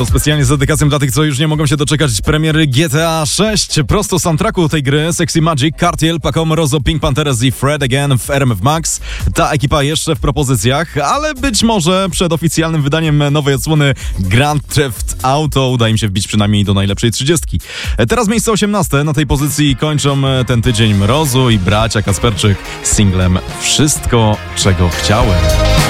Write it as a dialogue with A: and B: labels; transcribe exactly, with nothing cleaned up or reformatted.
A: To specjalnie z dedykacją dla tych, co już nie mogą się doczekać premiery G T A sześć. Prosto z soundtracku tej gry Sexy Magic, Cartier, Paco Rosso, Pink Panthers i Fred Again w R M F Max. Ta ekipa jeszcze w propozycjach, ale być może przed oficjalnym wydaniem nowej odsłony Grand Theft Auto uda im się wbić przynajmniej do najlepszej trzydziestki. Teraz miejsce osiemnaste. Na tej pozycji kończą ten tydzień Mrozu i bracia Kasperczyk z singlem Wszystko, czego chciałem.